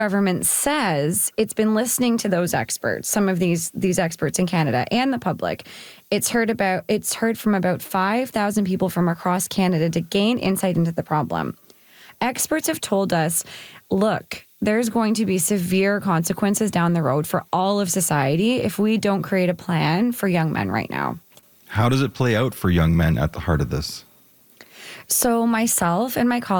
government says it's been listening to those experts, some of these experts in Canada and the public. It's heard from about 5,000 people from across Canada to gain insight into the problem. Experts have told us, look, there's going to be severe consequences down the road for all of society if we don't create a plan for young men right now. How does it play out for young men at the heart of this? So myself and my colleagues